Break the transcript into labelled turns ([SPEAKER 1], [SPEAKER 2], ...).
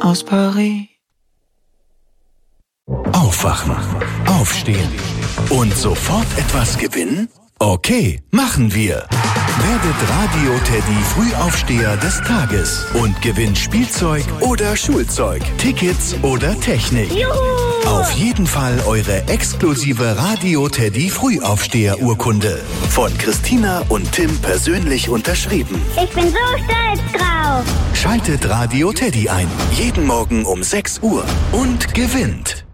[SPEAKER 1] aus Paris.
[SPEAKER 2] Aufwachen, aufstehen und sofort etwas gewinnen? Okay, machen wir. Werdet Radio Teddy Frühaufsteher des Tages und gewinnt Spielzeug oder Schulzeug, Tickets oder Technik.
[SPEAKER 3] Juhu!
[SPEAKER 2] Auf jeden Fall eure exklusive Radio Teddy Frühaufsteher-Urkunde. Von Christina und Tim persönlich unterschrieben.
[SPEAKER 3] Ich bin so stolz drauf.
[SPEAKER 2] Schaltet Radio Teddy ein. Jeden Morgen um 6 Uhr und gewinnt.